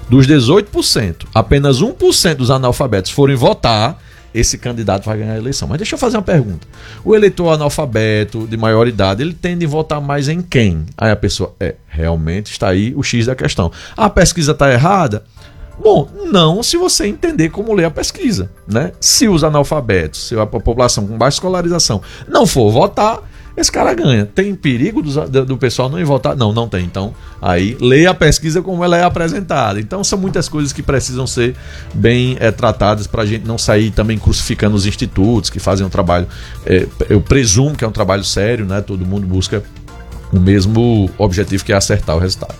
dos 18%, apenas 1% dos analfabetos forem votar, esse candidato vai ganhar a eleição. Mas deixa eu fazer uma pergunta. O eleitor analfabeto, de maior idade, ele tende a votar mais em quem? Aí a pessoa, realmente está aí o X da questão. A pesquisa está errada? Bom, não se você entender como ler a pesquisa, né? Se os analfabetos, se a população com baixa escolarização não for votar, esse cara ganha. Tem perigo do pessoal não ir votar? Não, não tem. Então, aí, leia a pesquisa como ela é apresentada. Então, são muitas coisas que precisam ser bem tratadas para a gente não sair também crucificando os institutos que fazem um trabalho, eu presumo que é um trabalho sério, né? Todo mundo busca o mesmo objetivo, que é acertar o resultado.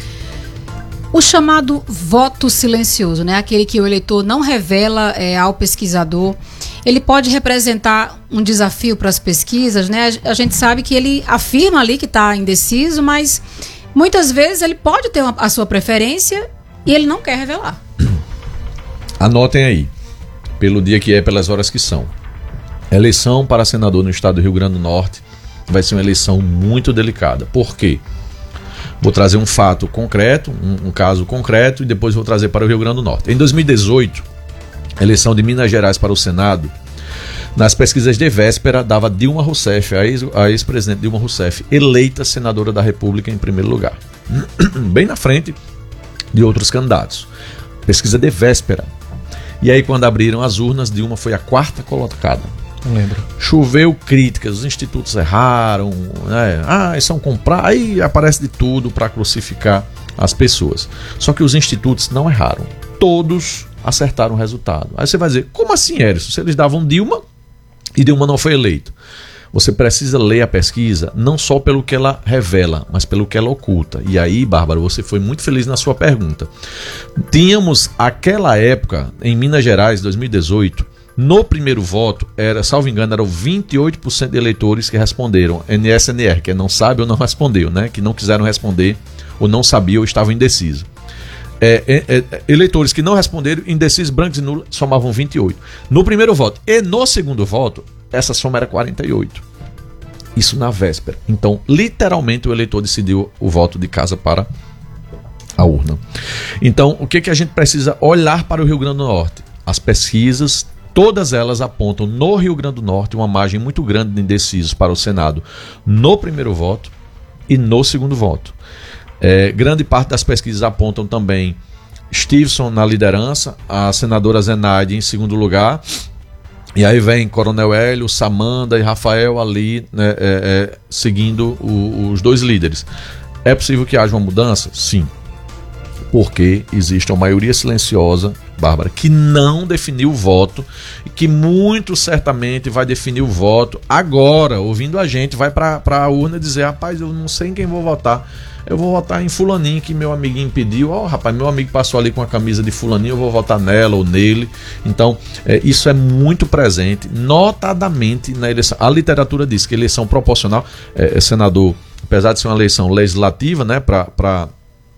O chamado voto silencioso, né? Aquele que o eleitor não revela ao pesquisador, ele pode representar um desafio para as pesquisas, né? A gente sabe que ele afirma ali que está indeciso, mas muitas vezes ele pode ter a sua preferência e ele não quer revelar. Anotem aí, pelo dia que é, pelas horas que são. Eleição para senador no estado do Rio Grande do Norte vai ser uma eleição muito delicada. Por quê? Vou trazer um fato concreto, um caso concreto, e depois vou trazer para o Rio Grande do Norte. Em 2018, a eleição de Minas Gerais para o Senado, nas pesquisas de véspera, dava Dilma Rousseff, a ex-presidente Dilma Rousseff, eleita senadora da República em primeiro lugar. Bem na frente de outros candidatos. Pesquisa de véspera. E aí, quando abriram as urnas, Dilma foi a quarta colocada. Não lembro. Choveu críticas, os institutos erraram, né? São comprados, aí aparece de tudo para crucificar as pessoas. Só que os institutos não erraram, todos acertaram o resultado. Aí você vai dizer, como assim, Érison? Se eles davam Dilma e Dilma não foi eleito? Você precisa ler a pesquisa não só pelo que ela revela, mas pelo que ela oculta. E aí, Bárbara, você foi muito feliz na sua pergunta. Tínhamos, aquela época, em Minas Gerais, 2018, no primeiro voto, salvo engano, eram 28% de eleitores que responderam NSNR, que não sabe ou não respondeu, né? Que não quiseram responder, ou não sabiam ou estavam indecisos. Eleitores que não responderam, indecisos, brancos e nulos, somavam 28. No primeiro voto. E no segundo voto, essa soma era 48. Isso na véspera. Então, literalmente, o eleitor decidiu o voto de casa para a urna. Então, o que a gente precisa olhar para o Rio Grande do Norte? As pesquisas, todas elas apontam no Rio Grande do Norte uma margem muito grande de indecisos para o Senado no primeiro voto e no segundo voto. Grande parte das pesquisas apontam também Stevenson na liderança, a senadora Zenaide em segundo lugar, e aí vem Coronel Hélio, Samanda e Rafael ali, né, seguindo os dois líderes. É possível que haja uma mudança? Sim. Porque existe uma maioria silenciosa, Bárbara, que não definiu o voto e que muito certamente vai definir o voto agora, ouvindo a gente, vai para a urna dizer, rapaz, eu não sei em quem vou votar, eu vou votar em fulaninho que meu amiguinho pediu, rapaz, meu amigo passou ali com a camisa de fulaninho, eu vou votar nela ou nele. Então, isso é muito presente, notadamente na eleição. A literatura diz que eleição proporcional, senador, apesar de ser uma eleição legislativa, né, para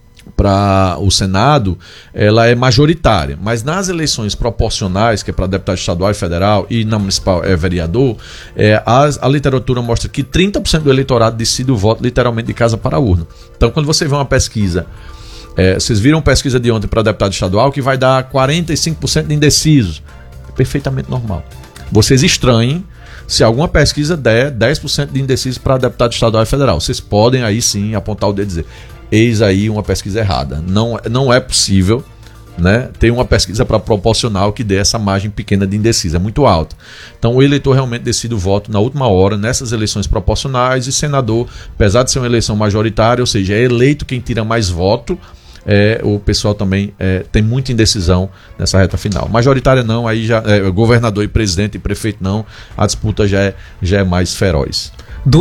o Senado, ela é majoritária, mas nas eleições proporcionais, que é para deputado estadual e federal, e na municipal é vereador, a literatura mostra que 30% do eleitorado decide o voto literalmente de casa para a urna. Então, quando você vê uma pesquisa, vocês viram pesquisa de ontem para deputado estadual que vai dar 45% de indecisos, é perfeitamente normal. Vocês estranhem se alguma pesquisa der 10% de indecisos para deputado estadual e federal. Vocês podem aí sim apontar o dedo e dizer, eis aí uma pesquisa errada. Não é possível, né, ter uma pesquisa para proporcional que dê essa margem pequena de indeciso, é muito alta. Então o eleitor realmente decide o voto na última hora, nessas eleições proporcionais, e senador, apesar de ser uma eleição majoritária, ou seja, é eleito quem tira mais voto, o pessoal também tem muita indecisão nessa reta final. Majoritária não, aí já governador e presidente e prefeito não, a disputa já é mais feroz.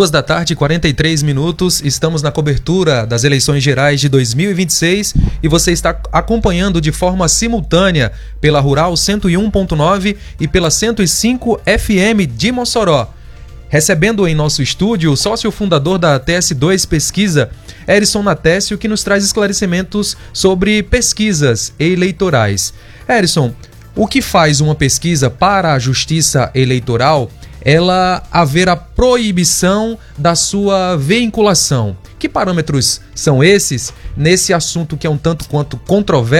14h43, estamos na cobertura das eleições gerais de 2026 e você está acompanhando de forma simultânea pela Rural 101.9 e pela 105 FM de Mossoró. Recebendo em nosso estúdio o sócio fundador da TS2 Pesquisa, Érison Natécio, que nos traz esclarecimentos sobre pesquisas eleitorais. Érison, o que faz uma pesquisa para a Justiça Eleitoral ela haver a proibição da sua veiculação? Que parâmetros são esses nesse assunto que é um tanto quanto controverso